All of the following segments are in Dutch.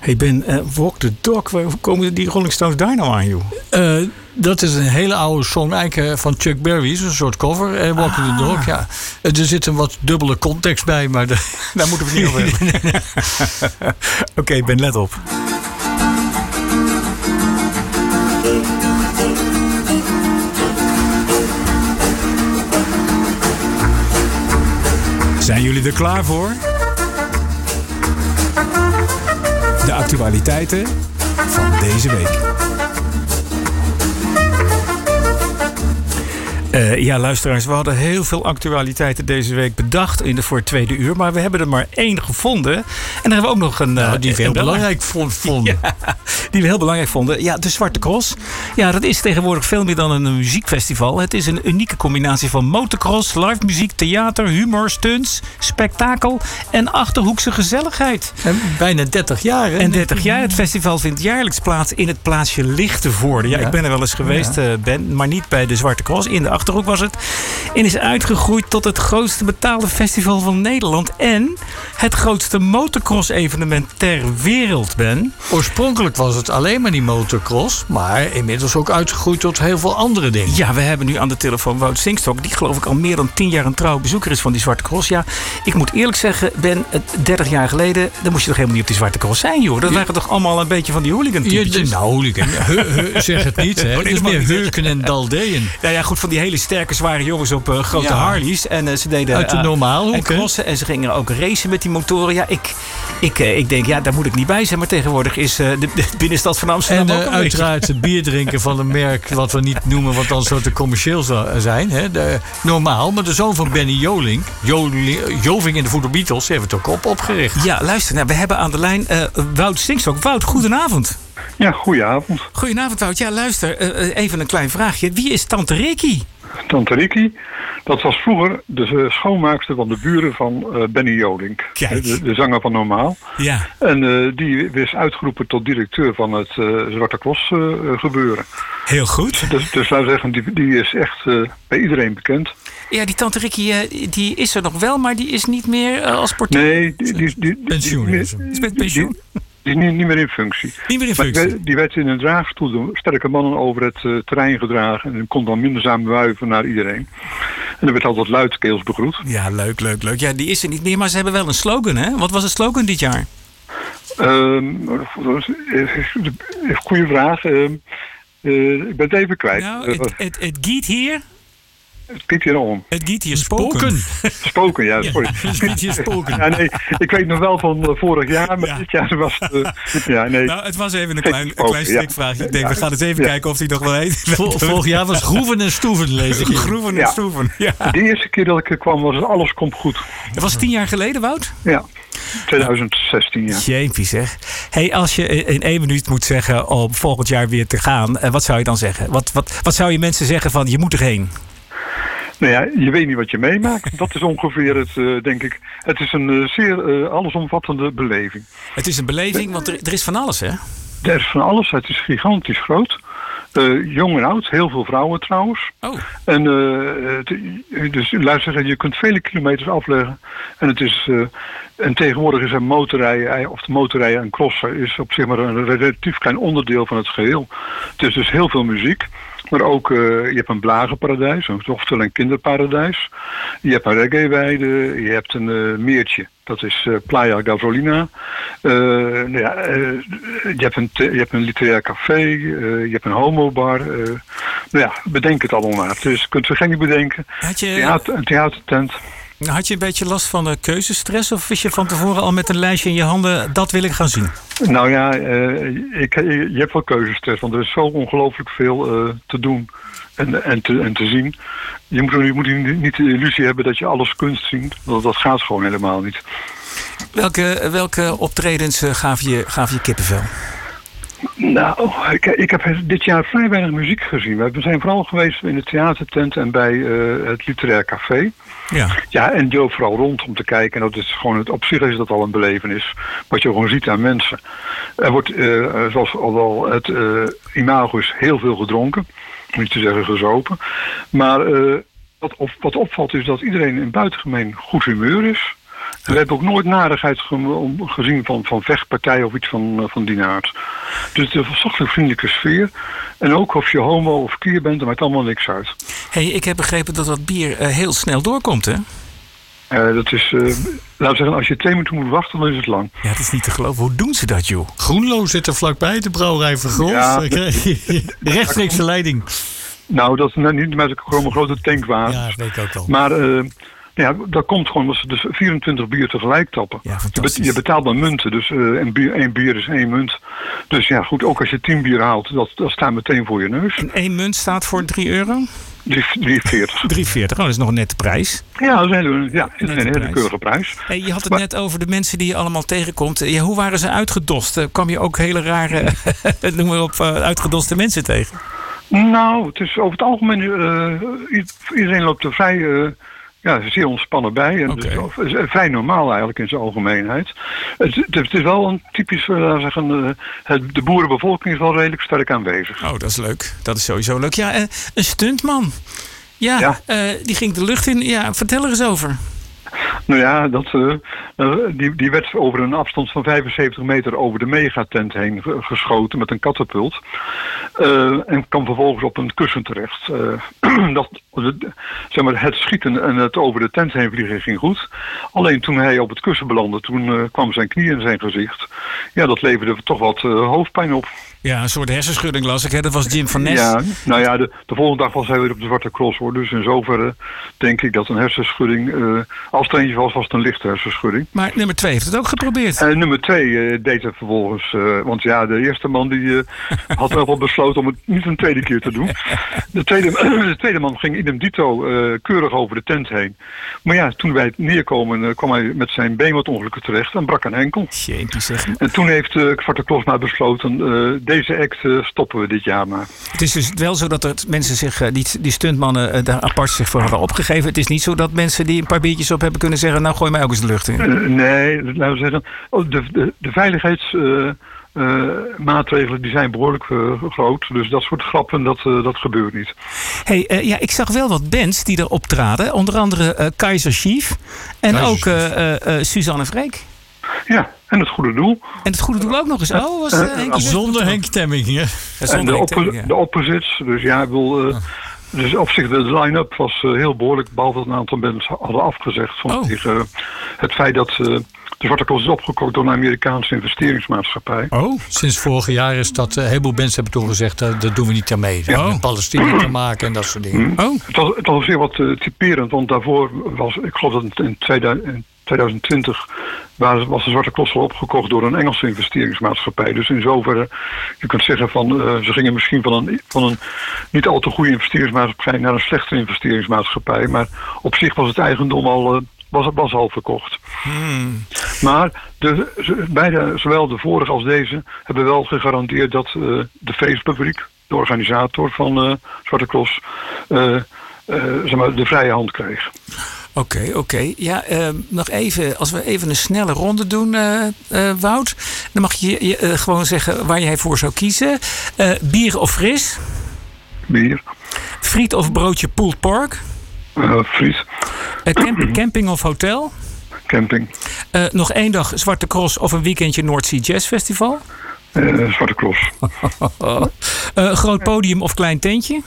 Hey Ben, Walk the Dog, hoe komen die Rolling Stones daar nou aan, joh? Dat is een hele oude song eigenlijk van Chuck Berry. Is een soort cover. Walk the Dog, ja. Er zit een wat dubbele context bij, maar daar moeten we het niet over hebben. Oké, Ben, let op. Zijn jullie er klaar voor? De actualiteiten van deze week. Ja, luisteraars, we hadden heel veel actualiteiten deze week bedacht voor het tweede uur. Maar we hebben er maar 1 gevonden. En dan hebben we ook nog een... die we heel belangrijk vonden. Ja, die we heel belangrijk vonden. Ja, de Zwarte Cross. Ja, dat is tegenwoordig veel meer dan een muziekfestival. Het is een unieke combinatie van motocross, live muziek, theater, humor, stunts, spektakel en Achterhoekse gezelligheid. En bijna 30 jaar, hè? En 30 jaar. Het festival vindt jaarlijks plaats in het plaatsje Lichtenvoorde. Ja, ik ben er wel eens geweest, Ben, maar niet bij de Zwarte Cross. In de Achterhoek was het. En is uitgegroeid tot het grootste betaalde festival van Nederland. En het grootste motocross-evenement ter wereld, Ben. Oorspronkelijk was het alleen maar die motocross. Maar inmiddels ook uitgegroeid tot heel veel andere dingen. Ja, we hebben nu aan de telefoon Wout Singstok. Die geloof ik al meer dan 10 jaar een trouwe bezoeker is van die Zwarte Cross. Ja, ik moet eerlijk zeggen, Ben, 30 jaar geleden... dan moest je toch helemaal niet op die Zwarte Cross zijn, joh. Dat waren toch allemaal een beetje van die hooligan-typetjes? Nou, hooligan. Zeg het niet, hè. Het is meer hurken en daldeeën. Ja, goed, van die hele sterke, zware jongens op grote Harleys. En ze deden uit de normaalhoek, en crossen. En ze gingen ook racen met die motoren. Ja, ik denk, ja, daar moet ik niet bij zijn. Maar tegenwoordig is de binnenstad van Amsterdam ook uiteraard het bier drinken van een merk wat we niet noemen, wat dan zo te commercieel zou zijn. Hè. Normaal, maar de zoon van Benny Joving in de Voodoo Beatles, heeft het ook opgericht. Ja, luister, we hebben aan de lijn Wout Singstok. Wout, goedenavond. Ja, goedenavond. Goedenavond, Wout. Ja, luister, even een klein vraagje. Wie is Tante Ricky? Tante Ricky, dat was vroeger de schoonmaakster van de buren van Benny Jolink. De zanger van Normaal. Ja. En die is uitgeroepen tot directeur van het Zwarte Cross gebeuren. Heel goed. Dus laten we zeggen, die is echt bij iedereen bekend. Ja, die Tante Ricky, die is er nog wel, maar die is niet meer als portier. Nee, pensioen is met pensioen. Die is niet meer in functie. Niet meer in functie. Maar die werd in een draagstoel door sterke mannen over het terrein gedragen. En kon dan minderzaam wuiven naar iedereen. En er werd altijd luidkeels begroet. Ja, leuk. Ja, die is er niet meer, maar ze hebben wel een slogan, hè? Wat was het slogan dit jaar? Goeie vraag. Ik ben het even kwijt. Nou, het giet hier... Het giet hier om. Het giet hier spoken. Spoken, ja, sorry. Het giet hier spoken. Ja, nee, ik weet nog wel van vorig jaar, maar dit jaar was het... nee. Nou, het was even een klein strikvraagje. Ik denk, we gaan eens even kijken of hij nog wel heet. Vorig jaar was groeven en stoeven, lees ik. Groeven en stoeven, ja. De eerste keer dat ik er kwam, was alles komt goed. Dat was 10 jaar geleden, Wout? Ja. 2016, ja. Jeepie zeg. Hey, als je in 1 minuut moet zeggen om volgend jaar weer te gaan, wat zou je dan zeggen? Wat zou je mensen zeggen van, je moet erheen? Nou ja, je weet niet wat je meemaakt. Dat is ongeveer het, denk ik. Het is een zeer allesomvattende beleving. Het is een beleving, want er is van alles, hè? Er is van alles. Het is gigantisch groot. Jong en oud. Heel veel vrouwen trouwens. Oh. En dus luister, je kunt vele kilometers afleggen. En het is... En tegenwoordig is motorrijden, of de motorrijden en crossen, is op zich maar een relatief klein onderdeel van het geheel. Het is dus heel veel muziek. Maar ook, je hebt een blagenparadijs, oftewel een kinderparadijs. Je hebt een reggaeweide, je hebt een meertje. Dat is Playa Gasolina. Je hebt een literair café, je hebt een homobar. Bedenk het allemaal maar. Dus je kunt er geen bedenken. Een theatertent. Had je een beetje last van keuzestress? Of wist je van tevoren al met een lijstje in je handen, dat wil ik gaan zien? Nou ja, je hebt wel keuzestress, want er is zo ongelooflijk veel te doen en te zien. Je moet niet de illusie hebben dat je alles kunt zien. Dat gaat gewoon helemaal niet. Welke optredens gaven je kippenvel? Nou, ik heb dit jaar vrij weinig muziek gezien. We zijn vooral geweest in de theatertent en bij het literair café. Ja, en je loopt vooral rond om te kijken. En dat is gewoon op zich is dat al een belevenis. Wat je gewoon ziet aan mensen. Er wordt, zoals al wel het imago is, heel veel gedronken. Om niet te zeggen gezopen. Maar wat opvalt is dat iedereen in buitengemeen goed humeur is. En we hebben ook nooit narigheid gezien van vechtpartijen of iets van die aard. Dus het is een verschrikkelijk vriendelijke sfeer. En ook of je homo of queer bent, dat maakt allemaal niks uit. Hey, ik heb begrepen dat dat bier heel snel doorkomt, hè? Dat is, laten we zeggen, als je 2 minuten moet wachten, dan is het lang. Ja, dat is niet te geloven. Hoe doen ze dat, joh? Groenlo zit er vlakbij, de brouwerij van Grons. Ja, Dan krijg je rechtstreekse leiding. Nou, dat is niet met een grote tankwagen. Ja, dat weet ik ook wel. Maar dat komt gewoon omdat ze dus 24 bier tegelijk tappen. Ja, fantastisch. Je betaalt maar munten, dus één bier is 1 munt. Dus ja, goed, ook als je 10 bier haalt, dat staat meteen voor je neus. En 1 munt staat voor €3? 3,40. 3,40. Oh, dat is nog een nette prijs. Ja, dat is een hele keurige prijs. Hey, je had het net over de mensen die je allemaal tegenkomt. Ja, hoe waren ze uitgedost? Kwam je ook hele rare, noem maar op, uitgedoste mensen tegen? Nou, het is over het algemeen, iedereen loopt er vrij zeer ontspannen bij. En dus, vrij normaal eigenlijk in zijn algemeenheid. Het is wel een typisch, de boerenbevolking is wel redelijk sterk aanwezig. Oh, dat is leuk. Dat is sowieso leuk. Ja, een stuntman. Ja. Die ging de lucht in. Ja, vertel er eens over. Nou ja, die werd over een afstand van 75 meter over de megatent heen geschoten met een katapult. En kwam vervolgens op een kussen terecht. Het schieten en het over de tent heen vliegen ging goed. Alleen toen hij op het kussen belandde, toen kwam zijn knie in zijn gezicht. Ja, dat leverde toch wat hoofdpijn op. Ja, een soort hersenschudding las ik. Hè? Dat was Jim van Nes. Ja, nou ja, de volgende dag was hij weer op de Zwarte Cross, hoor. Dus in zoverre denk ik dat een hersenschudding, als het eentje was het een lichte hersenschudding. Maar nummer 2 heeft het ook geprobeerd. Nummer 2 deed het vervolgens. Want ja, de eerste man die had wel besloten om het niet een tweede keer te doen. De tweede man ging idem dito keurig over de tent heen. Maar ja, toen wij het neerkomen kwam hij met zijn been wat ongelukkig terecht en brak een enkel. Jeetje zeg. En toen heeft Zwarte Cross maar besloten, deze act stoppen we dit jaar maar. Het is dus wel zo dat er mensen zich, die stuntmannen daar apart zich voor hadden opgegeven. Het is niet zo dat mensen die een paar biertjes op hebben kunnen zeggen, nou gooi mij ook eens de lucht in. Nee, laten we zeggen, de veiligheidsmaatregelen die zijn behoorlijk groot. Dus dat soort grappen, dat gebeurt niet. Hey, ik zag wel wat bands die er optraden. Onder andere Kaiser Chief en ook Suzanne Freek. Ja, en het goede doel. En het goede doel ook nog eens. Zonder Henk Temming, hè? En de opposites. Dus ja, ik bedoel... Dus op zich, de line-up was heel behoorlijk, behalve dat een aantal mensen hadden afgezegd vanwege het feit dat de Zwarte Cross is opgekocht door een Amerikaanse investeringsmaatschappij. Oh, sinds vorig jaar is dat, een heleboel mensen hebben toen gezegd, dat doen we niet aan mee. Met Palestina te maken en dat soort dingen. Het was zeer wat typerend, want daarvoor was, ik geloof dat in 2020 was de Zwarte Cross al opgekocht door een Engelse investeringsmaatschappij. Dus in zoverre, je kunt zeggen van, ze gingen misschien van een niet al te goede investeringsmaatschappij naar een slechtere investeringsmaatschappij. Maar op zich was het eigendom al was al verkocht. Maar zowel de vorige als deze hebben wel gegarandeerd dat de feestpubliek, de organisator van Zwarte Cross, de vrije hand kreeg. Oké. Ja, nog even, als we even een snelle ronde doen, Wout. Dan mag je gewoon zeggen waar jij voor zou kiezen. Bier of fris? Bier. Friet of broodje pulled pork? Friet. Camping of hotel? Camping. Nog 1 dag Zwarte Cross of een weekendje North Sea Jazz Festival? Zwarte Cross. Groot podium of klein tentje?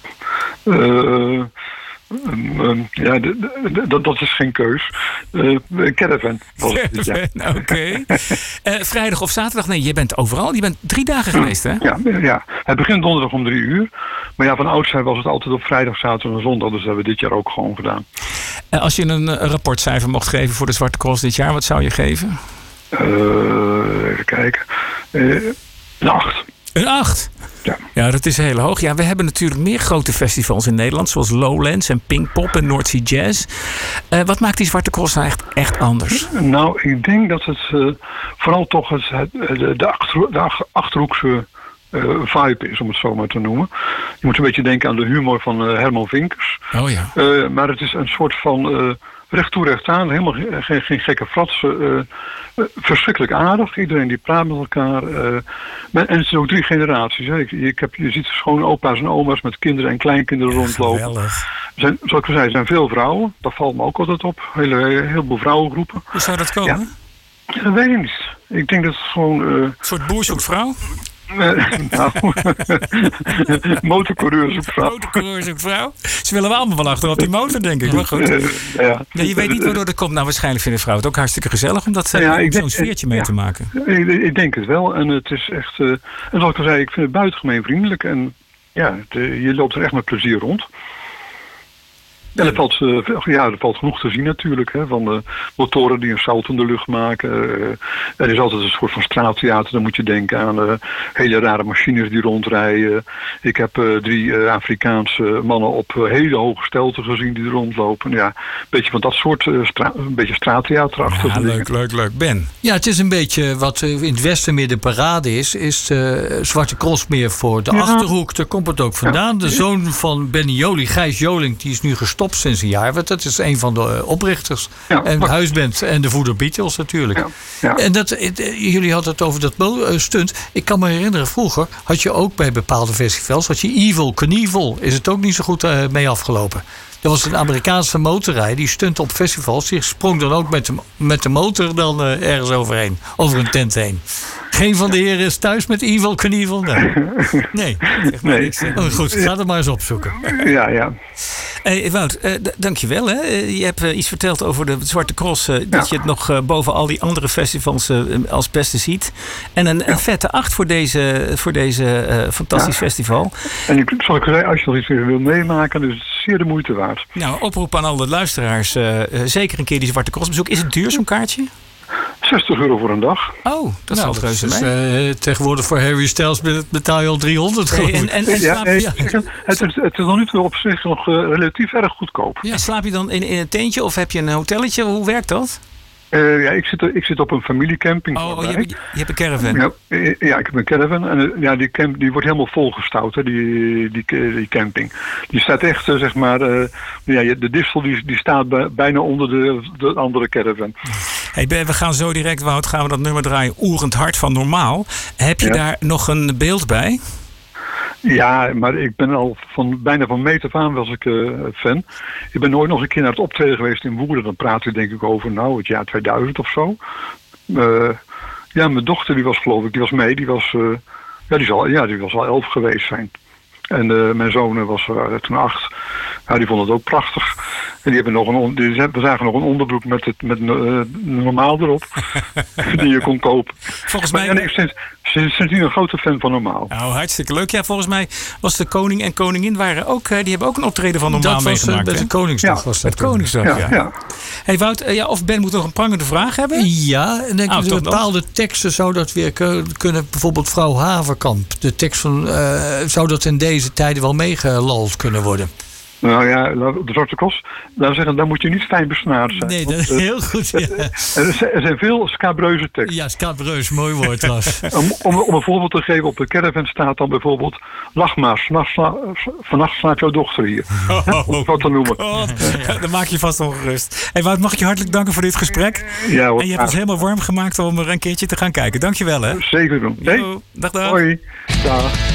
Dat is geen keus. Caravan. Oké. Vrijdag of zaterdag? Nee, je bent overal. Je bent 3 dagen geweest, hè? Ja. Het begint donderdag om 3 uur. Maar ja, van oudsher was het altijd op vrijdag, zaterdag en zondag. Dus dat hebben we dit jaar ook gewoon gedaan. Als je een rapportcijfer mocht geven voor de Zwarte Cross dit jaar, wat zou je geven? Even kijken. Een 8. Een 8? Ja, dat is heel hoog. Ja, we hebben natuurlijk meer grote festivals in Nederland, zoals Lowlands en Pinkpop en North Sea Jazz. Wat maakt die Zwarte Cross nou echt anders? Nou, ik denk dat het vooral toch de Achterhoekse vibe is, om het zo maar te noemen. Je moet een beetje denken aan de humor van Herman Vinkers. Oh ja. Maar het is een soort van recht toe recht aan, helemaal geen gekke fratsen. Verschrikkelijk aardig. Iedereen die praat met elkaar. En het is ook 3 generaties. Hè. Je ziet gewoon opa's en oma's met kinderen en kleinkinderen rondlopen. Geweldig. zoals ik al zei, er zijn veel vrouwen. Dat valt me ook altijd op. Heel veel vrouwengroepen. Hoe zou dat komen? Ja, dat weet ik niet. Ik denk dat het gewoon... Een soort boer zoekt vrouw? Nou, motorcoureur zoekt vrouw. Motorcoureur zoekt vrouw? Ze willen wel allemaal wel achter op die motor, denk ik. Maar goed. Ja, je weet niet waardoor dat komt. Nou, waarschijnlijk vinden vrouwen het ook hartstikke gezellig om dat zo'n sfeertje mee te maken. Ik denk het wel. En het is echt... en zoals ik al zei, ik vind het buitengemeen vriendelijk. En ja, je loopt er echt met plezier rond. En er valt genoeg te zien natuurlijk. Hè, van de motoren die een salto in de lucht maken. Er is altijd een soort van straattheater. Dan moet je denken aan hele rare machines die rondrijden. Ik heb 3 Afrikaanse mannen op hele hoge stelten gezien die er rondlopen. Ja, een beetje van dat soort een beetje straattheaterachtig. Ja, leuk. Ben? Ja, het is een beetje wat in het westen meer de parade is de Zwarte Cross meer voor de Achterhoek. Daar komt het ook vandaan. De zoon van Benny Joling, Gijs Joling, die is nu gestopt sinds een jaar. Want dat is een van de oprichters. En de huisband en de Voeder Beatles natuurlijk. Ja. En jullie hadden het over dat stunt. Ik kan me herinneren, vroeger had je ook bij bepaalde festivals, had je Evel Knievel. Is het ook niet zo goed mee afgelopen. Er was een Amerikaanse motorrij die stunt op festivals. Die sprong dan ook met de motor dan ergens overheen. Over een tent heen. Geen van de heren is thuis met Evel Knievel? Nee. Goed, ga het maar eens opzoeken. Ja. Hey, Wout, dankjewel. Hè. Je hebt iets verteld over de Zwarte Cross. Dat je het nog boven al die andere festivals als beste ziet. En een vette 8 voor deze fantastisch festival. En zoals ik zei, als je nog iets wil meemaken, dus het is zeer de moeite waard. Nou, oproep aan alle luisteraars. Zeker een keer die Zwarte Cross bezoeken. Is het duur, zo'n kaartje? €60 voor een dag. Oh, dat valt reuze mee. Tegenwoordig voor Harry Styles betaal je al 300. Het is nog niet op zich nog relatief erg goedkoop. Ja, slaap je dan in een tentje of heb je een hotelletje? Hoe werkt dat? Ik zit op een familiecamping. Je hebt een caravan? Ja, ik heb een caravan. En die wordt helemaal volgestouwd, hè, die camping. Die staat echt, zeg maar... de distel die staat bijna onder de andere caravan. Hey, we gaan zo direct, Wout, gaan we dat nummer draaien. Oerend hart van Normaal. Heb je daar nog een beeld bij? Ja, maar ik ben al bijna van meet af aan was ik fan. Ik ben nooit nog een keer naar het optreden geweest in Woerden. Dan praat ik denk ik over het jaar 2000 of zo. Mijn dochter die was geloof ik, die was mee. Die was al 11 geweest zijn. En mijn zoon was toen 8. Nou, die vonden het ook prachtig. En we zagen nog een onderbroek met Normaal erop. Die je kon kopen. Volgens mij... Ik ben nu een grote fan van Normaal. Nou, hartstikke leuk. Ja, volgens mij was de koning en koningin die hebben ook een optreden van Normaal meegemaakt. Met de Koningsdag was dat. Met Koningsdag, ja. Hey Wout, of Ben moet nog een prangende vraag hebben? Ja, en denk je bepaalde teksten zou dat weer kunnen. Bijvoorbeeld Vrouw Haverkamp. De tekst van, zou dat in deze tijden wel meegelald kunnen worden? Nou ja, de Zwarte Cross, laten we zeggen, daar moet je niet fijn besnaard zijn. Nee, dat is heel goed. Ja. Er zijn veel scabreuze teksten. Ja, scabreus, mooi woord was. Om een voorbeeld te geven, op de caravan staat dan bijvoorbeeld... Lach maar, vannacht slaapt jouw dochter hier. Om wat te noemen. Dan maak je vast ongerust. Hey Wout, mag ik je hartelijk danken voor dit gesprek? Ja, hoor. En je hebt ons helemaal warm gemaakt om er een keertje te gaan kijken. Dankjewel, hè? Zeker doen. Hey. Dag. Hoi. Dag.